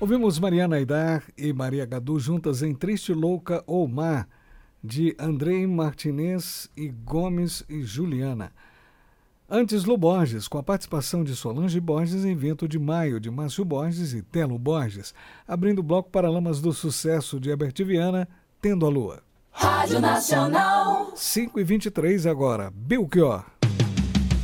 Ouvimos Mariana Aidar e Maria Gadu juntas em Triste Louca ou Mar, de Andrei Martinez e Gomes e Juliana. Antes, Lu Borges, com a participação de Solange Borges em Vento de Maio, de Márcio Borges e Telo Borges, abrindo o bloco Paralamas do Sucesso de Herbert Viana, Tendo a Lua. Rádio Nacional. 5h23 agora, Belchior.